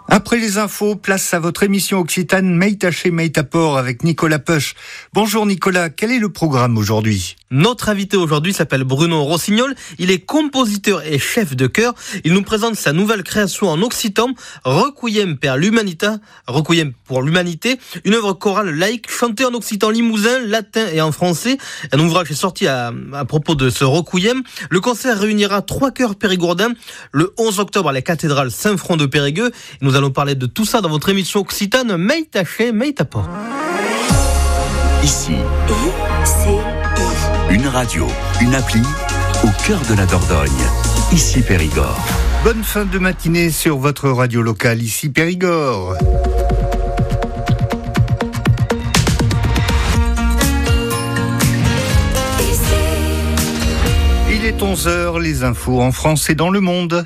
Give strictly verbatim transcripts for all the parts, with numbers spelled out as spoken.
Après les infos, place à votre émission occitane Meitaché Meitaport avec Nicolas Peuch. Bonjour Nicolas, quel est le programme aujourd'hui ? Notre invité aujourd'hui s'appelle Bruno Rossignol. Il est compositeur et chef de chœur. Il nous présente sa nouvelle création en occitan, Requiem per l'Humanita, Requiem pour l'humanité, une œuvre chorale laïque chantée en occitan limousin, latin et en français. Un ouvrage est sorti à, à propos de ce Requiem. Le concert réunira trois chœurs périgourdins le onze octobre à la cathédrale Saint-Front de Périgueux. Nous allons parler de tout ça dans votre émission occitane Meitaché Meitaport. Ici, I C I. Une radio, une appli, au cœur de la Dordogne. Ici Périgord. Bonne fin de matinée sur votre radio locale, ici Périgord. Il est onze heures, les infos en France et dans le monde.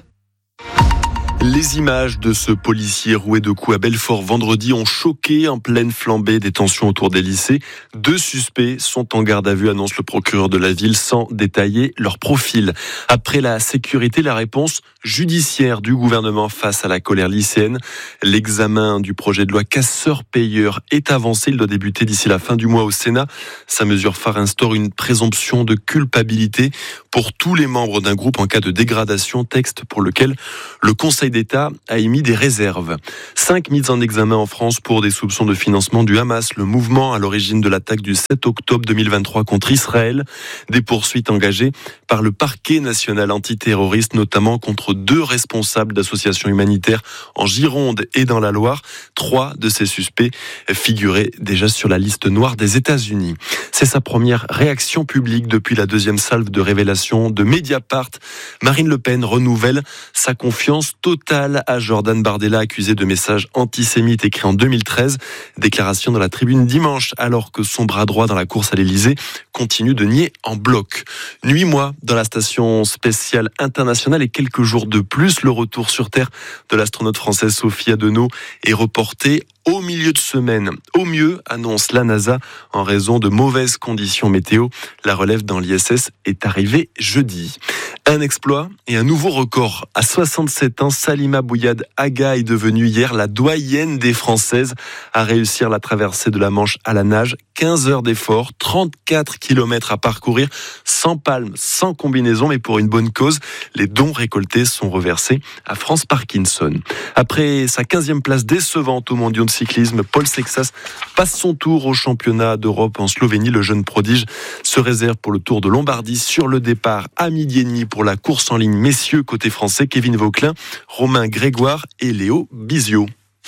Les images de ce policier roué de coups à Belfort vendredi ont choqué en pleine flambée des tensions autour des lycées. Deux suspects sont en garde à vue, annonce le procureur de la ville, sans détailler leur profil. Après la sécurité, la réponse judiciaire du gouvernement face à la colère lycéenne. L'examen du projet de loi casseur-payeur est avancé. Il doit débuter d'ici la fin du mois au Sénat. Sa mesure phare instaure une présomption de culpabilité pour tous les membres d'un groupe en cas de dégradation, texte pour lequel le Conseil d'État a émis des réserves. Cinq mises en examen en France pour des soupçons de financement du Hamas, le mouvement à l'origine de l'attaque du sept octobre deux mille vingt-trois contre Israël. Des poursuites engagées par le parquet national antiterroriste, notamment contre deux responsables d'associations humanitaires en Gironde et dans la Loire. Trois de ces suspects figuraient déjà sur la liste noire des États-Unis. C'est sa première réaction publique depuis la deuxième salve de révélation de Mediapart. Marine Le Pen renouvelle sa confiance totale à Jordan Bardella, accusé de messages antisémites écrits en deux mille treize. Déclaration dans la Tribune dimanche, alors que son bras droit dans la course à l'Élysée continue de nier en bloc. Nuit mois dans la station spatiale internationale et quelques jours de plus, le retour sur Terre de l'astronaute française Sophie Adenau est reporté au milieu de semaine. Au mieux, annonce la NASA, en raison de mauvaises conditions météo. La relève dans l'I S S est arrivée jeudi. Un exploit et un nouveau record. À soixante-sept ans, Salima Bouyad Aga est devenue hier la doyenne des Françaises à réussir la traversée de la Manche à la nage. quinze heures d'effort, trente-quatre kilomètres à parcourir, sans palme, sans combinaison, mais pour une bonne cause. Les dons récoltés sont reversés à France Parkinson. Après sa quinzième place décevante au mondiaux de cyclisme, Paul Sexas passe son tour au championnat d'Europe en Slovénie. Le jeune prodige se réserve pour le Tour de Lombardie sur le départ à midi et demi pour la course en ligne messieurs côté français. Kevin Vauquelin, Romain Grégoire et Léo Bizio.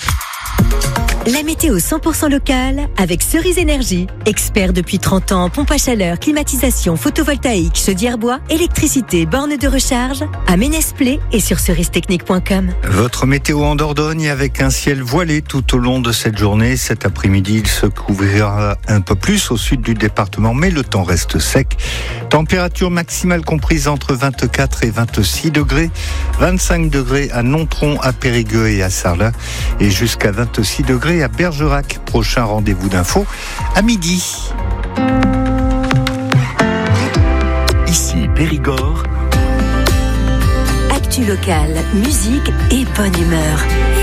La météo cent pour cent locale avec Cerise Énergie. Expert depuis trente ans en pompe à chaleur, climatisation, photovoltaïque, chaudière bois, électricité, borne de recharge, à Ménès-Plé et sur cerise technique point com. Votre météo en Dordogne avec un ciel voilé tout au long de cette journée. Cet après-midi, il se couvrira un peu plus au sud du département, mais le temps reste sec. Température maximale comprise entre vingt-quatre et vingt-six degrés, vingt-cinq degrés à Nontron, à Périgueux et à Sarlat, et jusqu'à vingt-six degrés à Bergerac. Prochain rendez-vous d'infos à midi. Ici Périgord. Actu locale, musique et bonne humeur.